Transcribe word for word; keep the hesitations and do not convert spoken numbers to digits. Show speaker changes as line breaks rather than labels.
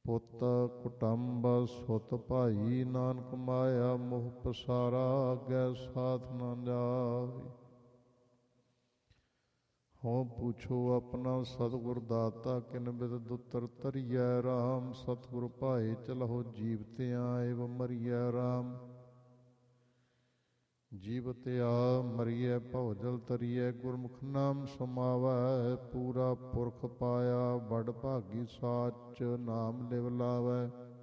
ਪੁੱਤ ਕੁਟੰਬ ਸੁਤ ਭਾਈ, ਨਾਨਕ ਮਾਇਆ ਮੋਹ ਪਸਾਰਾ, ਅੱਗੇ ਸਾਥ ਨਾ ਜਾਏ। ਹੋਂ ਪੁੱਛੋ ਆਪਣਾ ਸਤਿਗੁਰ ਦਾਤਾ, ਕਿਨ ਬਿਦ ਦੁਤਰ ਤਰੀਐ ਰਾਮ। ਸਤਿਗੁਰ ਭਾਏ ਚਲਹੁ ਜੀਵਤ ਆਏ, ਮਰੀਐ ਰਾਮ। ਜੀਵਤ ਆ ਮਰੀਐ ਭਉ ਜਲ ਤਰੀਐ, ਗੁਰਮੁਖ ਨਾਮ ਸਮਾਵੈ। ਪੂਰਾ ਪੁਰਖ ਪਾਇਆ ਬੜ ਭਾਗੀ, ਸਾਚ ਨਾਮ ਲਿਵ ਲਾਵੈ।